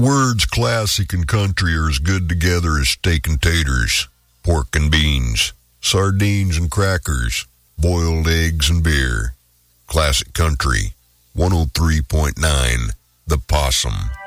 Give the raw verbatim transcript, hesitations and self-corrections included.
words classic and country are as good together as steak and taters, pork and beans, sardines and crackers, boiled eggs and beer. Classic Country, one oh three point nine, The Possum.